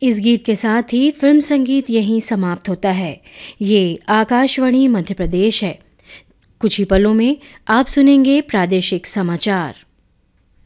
इस गीत के साथ ही फिल्म संगीत यहीं समाप्त होता है। ये आकाशवाणी मध्य प्रदेश है। कुछ ही पलों में आप सुनेंगे प्रादेशिक समाचार।